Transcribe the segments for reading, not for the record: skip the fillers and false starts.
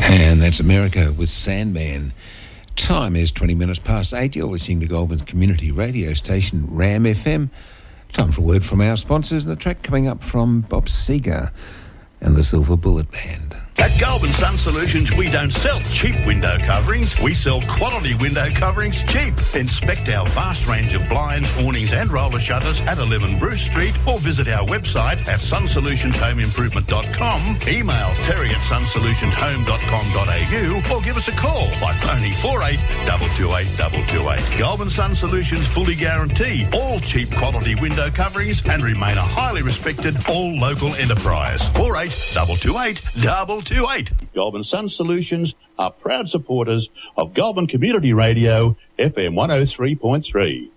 And that's America with Sandman. Time is 20 minutes past 8. You're listening to Goulburn's community radio station, Ram FM. Time for a word from our sponsors and the track coming up from Bob Seger and the Silver Bullet Band. At Goulburn Sun Solutions, we don't sell cheap window coverings. We sell quality window coverings cheap. Inspect our vast range of blinds, awnings and roller shutters at 11 Bruce Street or visit our website at sunsolutionsHomeImprovement.com. Email terry@sunsolutionsHome.com.au or give us a call by phoning 48 228 228. Goulburn Sun Solutions fully guarantee all cheap quality window coverings and remain a highly respected all local enterprise. 48 228 228. Goulburn Sun Solutions are proud supporters of Goulburn Community Radio, FM 103.3.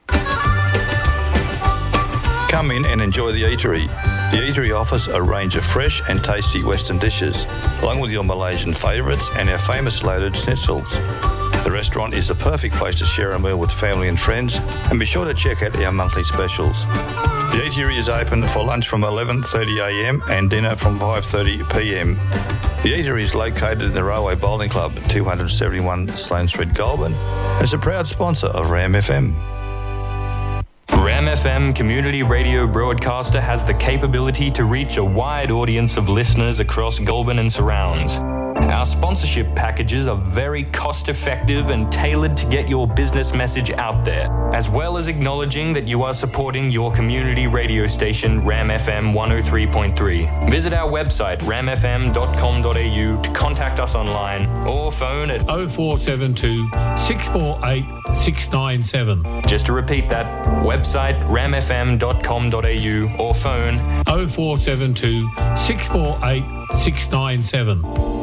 Come in and enjoy the eatery. The eatery offers a range of fresh and tasty Western dishes, along with your Malaysian favourites and our famous loaded schnitzels. The restaurant is the perfect place to share a meal with family and friends, and be sure to check out our monthly specials. The eatery is open for lunch from 11:30am and dinner from 5:30pm. The eatery is located in the Railway Bowling Club at 271 Sloane Street, Goulburn, and is a proud sponsor of Ram FM. Ram FM community radio broadcaster has the capability to reach a wide audience of listeners across Goulburn and surrounds. Our sponsorship packages are very cost-effective and tailored to get your business message out there, as well as acknowledging that you are supporting your community radio station, Ram FM 103.3. Visit our website, ramfm.com.au, to contact us online or phone at 0472 648 697. Just to repeat that, website ramfm.com.au or phone 0472 648 697.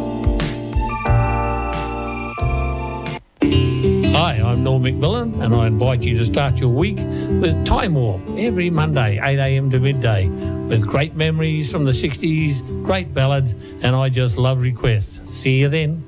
Hi, I'm Norm McMillan, and I invite you to start your week with Time Warp every Monday, 8 a.m. to midday, with great memories from the 60s, great ballads, and I just love requests. See you then.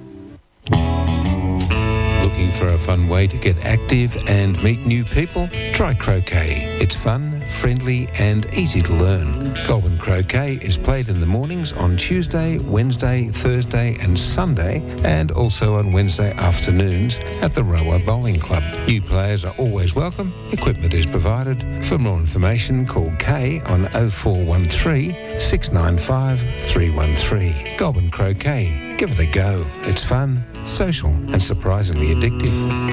Looking for a fun way to get active and meet new people? Try croquet. It's fun, friendly and easy to learn. Goulburn Croquet is played in the mornings on Tuesday, Wednesday, Thursday and Sunday, and also on Wednesday afternoons at the Railway Bowling Club. New players are always welcome. Equipment is provided. For more information, call Kay on 0413 695 313. Goulburn Croquet. Give it a go. It's fun, social and surprisingly addictive.